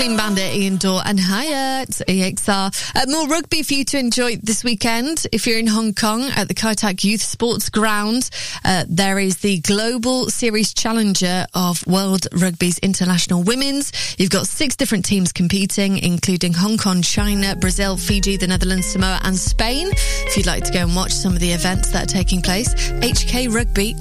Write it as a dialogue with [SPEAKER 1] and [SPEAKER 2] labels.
[SPEAKER 1] Clean Bandit, Ian Dorr and Hyatt, EXR. More rugby for you to enjoy this weekend. If you're in Hong Kong at the Kai Tak Youth Sports Ground, there is the Global Series Challenger of World Rugby's International Women's. You've got 6 different teams competing, including Hong Kong, China, Brazil, Fiji, the Netherlands, Samoa and Spain. If you'd like to go and watch some of the events that are taking place, hkrugby.com.